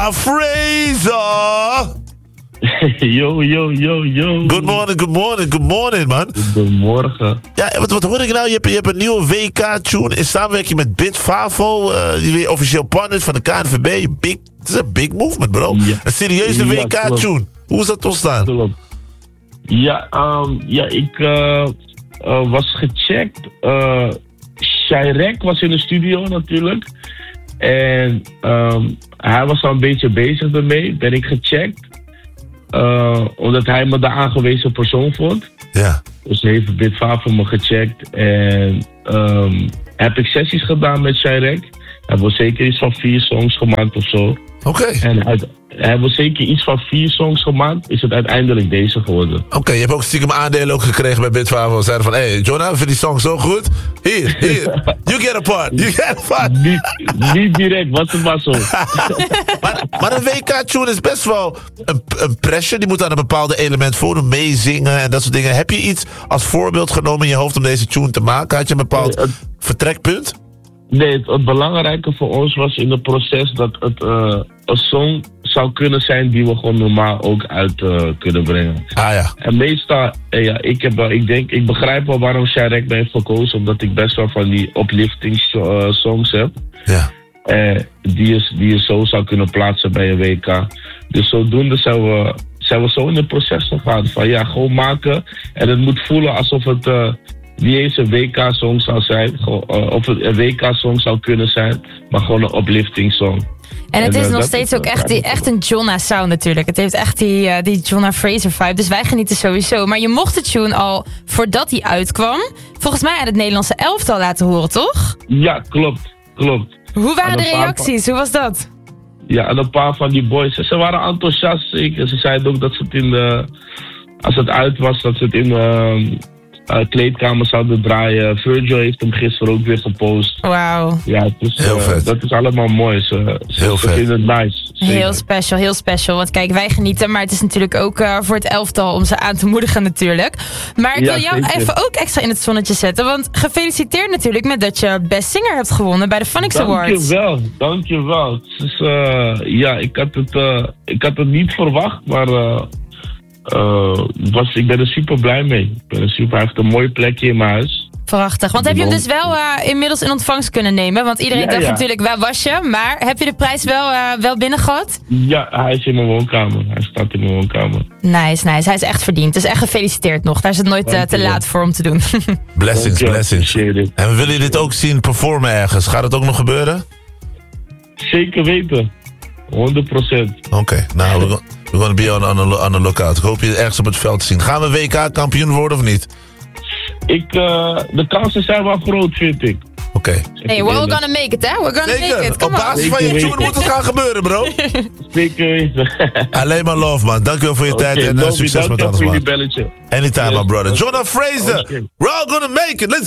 Jonah Fraser. Yo. Good morning, man. Goedemorgen. Ja, wat hoor ik nou? Je hebt een nieuwe WK-tune in samenwerking met Bit Favo, die weer officieel partner is van de KNVB. Het is een big movement, bro. Ja. Een serieuze WK-tune. Hoe is dat ontstaan? Klopt. Ik was gecheckt. Shirek was in de studio natuurlijk. En hij was al een beetje bezig ermee. Ben ik gecheckt. Omdat hij me de aangewezen persoon vond. Ja. Dus heeft Bit Favo me gecheckt. En heb ik sessies gedaan met Shirek. Hebben we zeker iets van 4 songs gemaakt of zo. Oké. En hebben we zeker iets van 4 songs gemaakt. Is het uiteindelijk deze geworden. Oké, je hebt ook stiekem aandelen ook gekregen bij Bit Favo. Zeiden van, hey, Jonah, vind die song zo goed? Hier. You get a part. Niet direct, was het maar zo. maar een WK-tune is best wel een pressure. Die moet aan een bepaalde element voor meezingen en dat soort dingen. Heb je iets als voorbeeld genomen in je hoofd om deze tune te maken? Had je een bepaald vertrekpunt? Nee, het belangrijke voor ons was in het proces dat het een song zou kunnen zijn die we gewoon normaal ook uit kunnen brengen. Ah ja. En meestal, ik begrijp wel waarom Shirek me heeft gekozen, omdat ik best wel van die uplifting songs heb. Ja. Die je zo zou kunnen plaatsen bij een WK. Dus zodoende zijn we zo in het proces gegaan van gewoon maken. En het moet voelen alsof het niet eens een WK-song zou zijn, of het een WK-song zou kunnen zijn, maar gewoon een uplifting song. En het is nog steeds ook echt een Jonah-sound natuurlijk. Het heeft echt die Jonah Fraser-vibe, dus wij genieten sowieso. Maar je mocht de tune al, voordat hij uitkwam, volgens mij aan het Nederlandse elftal laten horen, toch? Ja, klopt. Hoe waren de reacties? Hoe was dat? Ja, en een paar van die boys, ze waren enthousiast. Ze zeiden ook dat ze het als het uit was, dat ze het in kleedkamer zouden draaien. Virgil heeft hem gisteren ook weer gepost. Wauw. Ja, het is, heel vet. Dat is allemaal mooi. Heel vet. Vinden het nice. Heel special. Want kijk, wij genieten, maar het is natuurlijk ook voor het elftal om ze aan te moedigen natuurlijk. Maar ik wil jou even ook extra in het zonnetje zetten. Want gefeliciteerd natuurlijk met dat je Best Singer hebt gewonnen bij de Phonics Awards. Dankjewel. Het is, ik had het niet verwacht, maar ik ben er super blij mee. Hij heeft een mooi plekje in mijn huis. Prachtig. Want heb je hem dus wel inmiddels in ontvangst kunnen nemen? Want iedereen dacht natuurlijk, waar was je? Maar heb je de prijs wel binnen gehad? Ja, hij is in mijn woonkamer. Hij staat in mijn woonkamer. Nice. Hij is echt verdiend. Dus echt gefeliciteerd nog. Daar is het nooit te laat voor om te doen. Blessings. En we willen dit ook zien performen ergens. Gaat het ook nog gebeuren? Zeker weten. 100%. Oké, nou, we're gonna be on the lookout. Ik hoop je ergens op het veld te zien. Gaan we WK-kampioen worden of niet? De kansen zijn wel groot, vind ik. Oké. Hey, we're gonna make it, hè? We're gonna make it. Op basis van je tune moet het gaan gebeuren, bro. Zeker weten. Alleen maar love, man. Dankjewel voor je tijd en succes met alles, man. Anytime, my brother. Jonah Fraser. We're all gonna make it. Let's